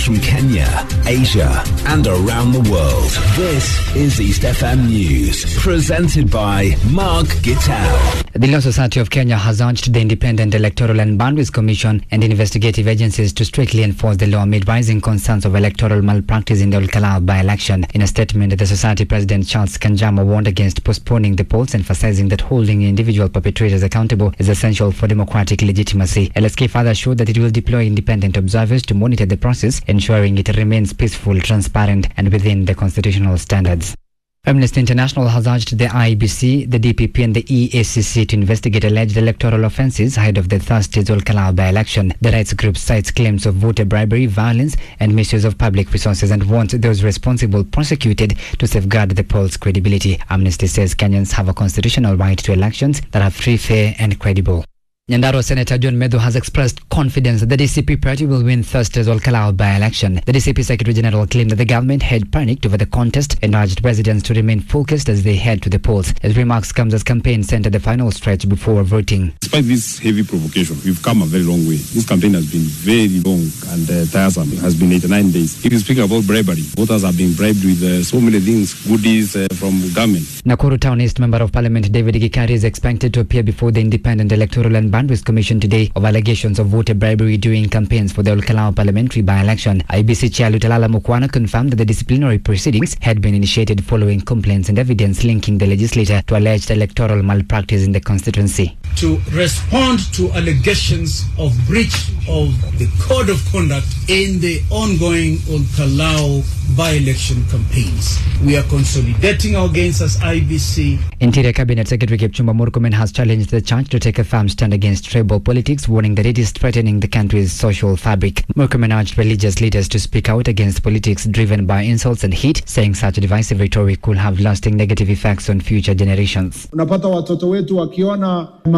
from Kenya, Asia, and around the world. This is East FM News, presented by Mark Gittal. The Law Society of Kenya has urged the Independent Electoral and Boundaries Commission and investigative agencies to strictly enforce the law amid rising concerns of electoral malpractice in the Olkalau by-election. In a statement, the Society President Charles Kanjama warned against postponing the polls, emphasizing that holding individual perpetrators accountable is essential for democratic legitimacy. LSK further assured that it will deploy independent observers to monitor the process, ensuring it remains peaceful, transparent, and within the constitutional standards. Amnesty International has urged the IEBC, the DPP and the EACC to investigate alleged electoral offences ahead of the Thursday's Olkalau by-election. The rights group cites claims of voter bribery, violence and misuse of public resources and wants those responsible prosecuted to safeguard the poll's credibility. Amnesty says Kenyans have a constitutional right to elections that are free, fair and credible. Nyandarua Senator John Medhu has expressed confidence that the DCP party will win Thursday's Olkalau by-election. The DCP Secretary General claimed that the government had panicked over the contest and urged residents to remain focused as they head to the polls. His remarks comes as campaigns enter the final stretch before voting. Despite this heavy provocation, we've come a very long way. This campaign has been very long and tiresome. It has been 89 days. If you speak about bribery, voters are being bribed with so many things, goodies from government. Nakuru Town East Member of Parliament David Gikari is expected to appear before the Independent Electoral and Boundaries Commission today of allegations of voter bribery during campaigns for the Olkalau parliamentary by-election. IBC Chair Lutalala Mukwana confirmed that the disciplinary proceedings had been initiated following complaints and evidence linking the legislator to alleged electoral malpractice in the constituency. To respond to allegations of breach of the code of conduct in the ongoing Olkalau by-election campaigns. We are consolidating our gains as IBC. Interior Cabinet Secretary Kipchumba Murkomen has challenged the church to take a firm stand against tribal politics, warning that it is threatening the country's social fabric. Murkomen urged religious leaders to speak out against politics driven by insults and hate, saying such divisive rhetoric could have lasting negative effects on future generations. Unapata watoto wetu wakiona